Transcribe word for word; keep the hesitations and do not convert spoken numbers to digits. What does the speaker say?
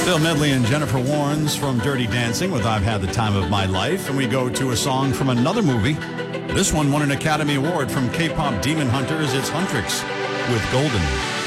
Bill Medley and Jennifer Warnes from Dirty Dancing with I've Had the Time of My Life. And we go to a song from another movie. This one won an Academy Award from K-pop Demon Hunters. It's Huntrix with Golden.